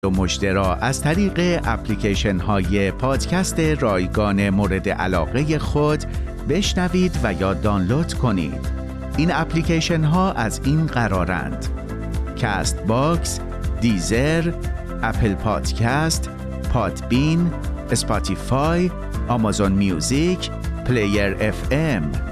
و مژده را از طریق اپلیکیشن های پادکست رایگان مورد علاقه خود بشنوید و یا دانلود کنید. این اپلیکیشن ها از این قرارند: کست باکس، دیزر، اپل پادکست، پادبین، اسپاتیفای، آمازون میوزیک، پلیر اف ام.